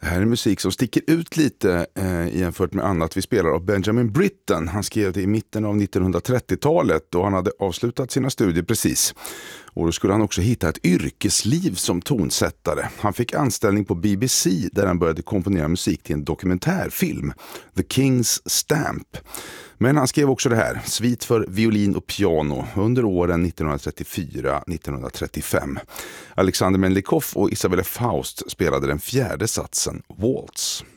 Det här är musik som sticker ut lite jämfört med annat vi spelar av Benjamin Britten. Han skrev det i mitten av 1930-talet och han hade avslutat sina studier precis. Och då skulle han också hitta ett yrkesliv som tonsättare. Han fick anställning på BBC där han började komponera musik till en dokumentärfilm, The King's Stamp. Men han skrev också det här, svit för violin och piano under åren 1934-1935. Alexander Melnikov och Isabelle Faust spelade den fjärde satsen, Waltz.